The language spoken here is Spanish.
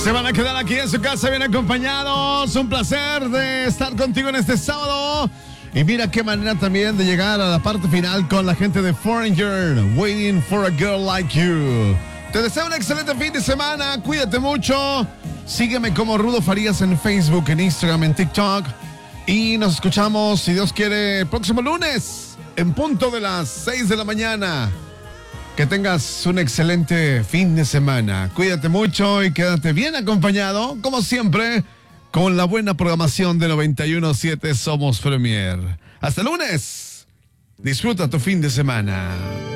Se van a quedar aquí en su casa bien acompañados. Un placer de estar contigo en este sábado. Y mira qué manera también de llegar a la parte final con la gente de Foreigner, Waiting for a Girl Like You. Te deseo un excelente fin de semana. Cuídate mucho. Sígueme como Rudo Farías en Facebook, en Instagram, en TikTok. Y nos escuchamos, si Dios quiere, el próximo lunes, en punto de las 6 de la mañana. Que tengas un excelente fin de semana. Cuídate mucho y quédate bien acompañado, como siempre, con la buena programación de 91.7 Somos Premier. Hasta el lunes. Disfruta tu fin de semana.